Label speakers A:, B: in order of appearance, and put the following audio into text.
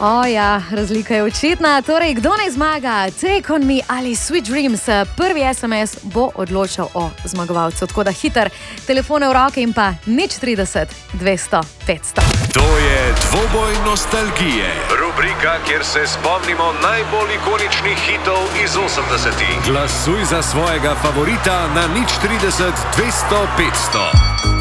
A: O ja, razlika je očitna. Torej, kdo naj zmaga? Take on me ali Sweet Dreams? Prvi SMS bo odločal o zmagovalcu. Tako da hiter, telefone v roke in pa 030 200 500.
B: To je dvoboj nostalgije. Rubrika, kjer se spomnimo najbolj ikoničnih hitov iz 80-ih. Glasuj za svojega favorita na 030 200 500.